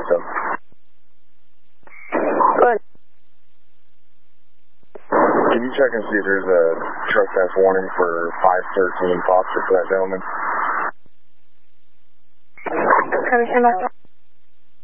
27. Good. Can you check and see if there's a trespass warning for 513 Foster for that gentleman? Can we send back?